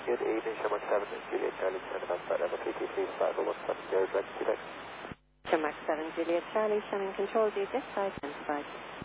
Good evening, Shamrock 7, Juliet Charlie 7 outside level 323 50170, direct to Shamrock 7, Juliet Charlie, Shannon Control, G, this side, 10 5.